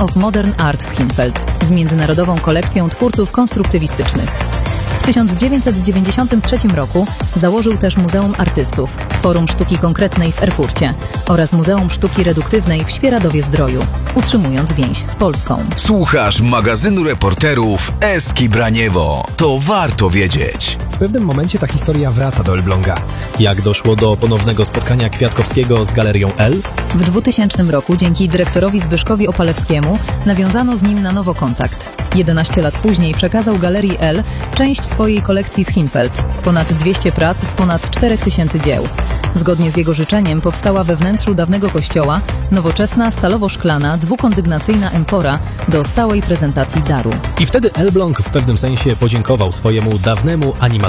of Modern Art w Hinfeld z międzynarodową kolekcją twórców konstruktywistycznych. W 1993 roku założył też Muzeum Artystów, Forum Sztuki Konkretnej w Erfurcie oraz Muzeum Sztuki Reduktywnej w Świeradowie-Zdroju, utrzymując więź z Polską. Słuchasz magazynu reporterów Eski Braniewo. To warto wiedzieć. W pewnym momencie ta historia wraca do Elbląga. Jak doszło do ponownego spotkania Kwiatkowskiego z Galerią L? W 2000 roku dzięki dyrektorowi Zbyszkowi Opalewskiemu nawiązano z nim na nowo kontakt. 11 lat później przekazał Galerii L część swojej kolekcji z Hinfeld. Ponad 200 prac z ponad 4000 dzieł. Zgodnie z jego życzeniem powstała we wnętrzu dawnego kościoła nowoczesna, stalowo-szklana, dwukondygnacyjna empora do stałej prezentacji daru. I wtedy Elbląg w pewnym sensie podziękował swojemu dawnemu animatorowi